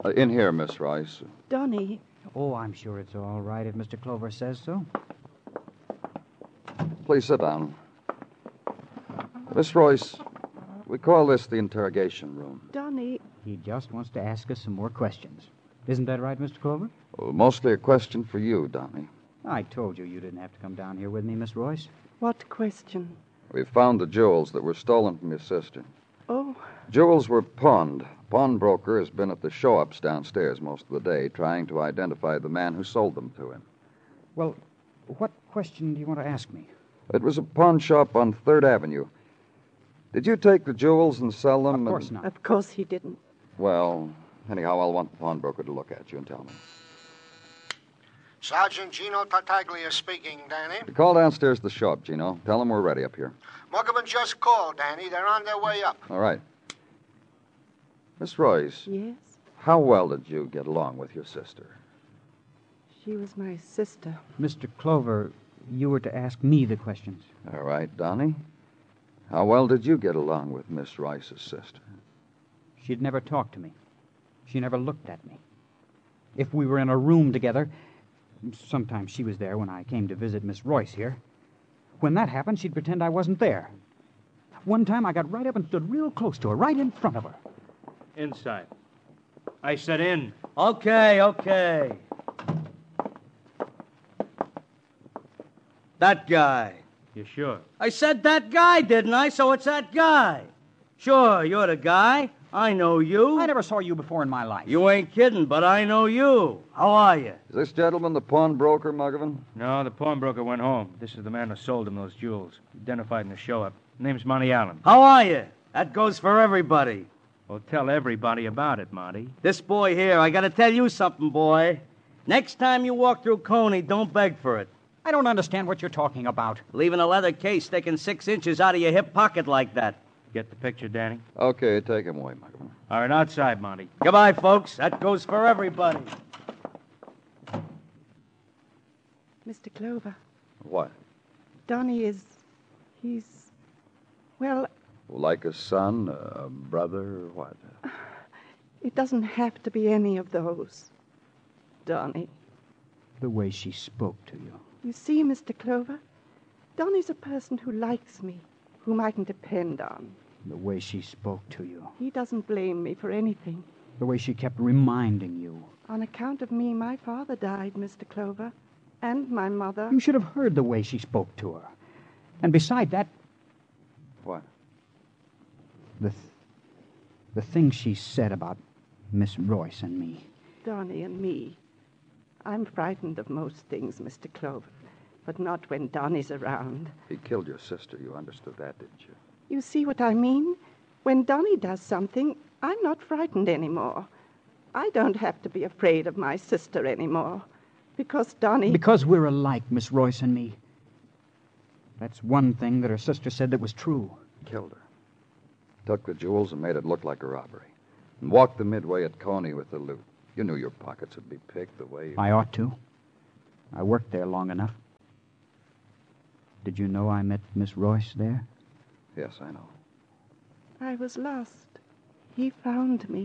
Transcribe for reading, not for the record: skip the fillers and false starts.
In here, Miss Rice. Donnie. Oh, I'm sure it's all right if Mr. Clover says so. Please sit down. Miss Royce, we call this the interrogation room. Donnie. He just wants to ask us some more questions. Isn't that right, Mr. Clover? Well, mostly a question for you, Donnie. I told you didn't have to come down here with me, Miss Royce. What question? We found the jewels that were stolen from your sister. Oh, Jewels were pawned. Pawnbroker has been at the show-ups downstairs most of the day trying to identify the man who sold them to him. Well, what question do you want to ask me? It was a pawn shop on 3rd Avenue. Did you take the jewels and sell them? Of course not. of course he didn't. Well, anyhow, I'll want the pawnbroker to look at you and tell me. Sergeant Gino Tartaglia speaking, Danny. Call downstairs to the shop, Gino. Tell them we're ready up here. Muggavan just called, Danny. They're on their way up. All right. Miss Royce, Yes? how well did you get along with your sister? She was my sister. Mr. Clover, you were to ask me the questions. All right, Donnie. How well did you get along with Miss Rice's sister? She'd never talked to me. She never looked at me. If we were in a room together, sometimes she was there when I came to visit Miss Royce here. When that happened, she'd pretend I wasn't there. One time I got right up and stood real close to her, right in front of her. Inside. I said in. Okay. That guy. You sure? I said that guy, didn't I? So it's that guy. Sure, you're the guy. I know you. I never saw you before in my life. You ain't kidding, but I know you. How are you? Is this gentleman the pawnbroker, Muggavan? No, the pawnbroker went home. This is the man who sold him those jewels. Identified in the show-up. Name's Monty Allen. How are you? That goes for everybody. Well, tell everybody about it, Monty. This boy here, I gotta tell you something, boy. Next time you walk through Coney, don't beg for it. I don't understand what you're talking about. Leaving a leather case sticking 6 inches out of your hip pocket like that. Get the picture, Danny? Okay, take him away, Muggavan. All right, outside, Monty. Goodbye, folks. That goes for everybody. Mr. Clover, What? Donnie is... he's... well, Like a son, a brother, what? it doesn't have to be any of those. Donnie. The way she spoke to you. You see, Mr. Clover, Donnie's a person who likes me, whom I can depend on. The way she spoke to you. He doesn't blame me for anything. The way she kept reminding you. On account of me, my father died, Mr. Clover, and my mother. You should have heard the way she spoke to her. And beside that... What? The things she said about Miss Royce and me. Donnie and me. I'm frightened of most things, Mr. Clover, but not when Donnie's around. He killed your sister. You understood that, didn't you? You see what I mean? When Donnie does something, I'm not frightened anymore. I don't have to be afraid of my sister anymore. Because Donnie... Because we're alike, Miss Royce and me. That's one thing that her sister said that was true. Killed her. Took the jewels and made it look like a robbery. And walked the midway at Coney with the loot. You knew your pockets would be picked the way you... I ought to. I worked there long enough. Did you know I met Miss Royce there? Yes, I know. I was lost. He found me.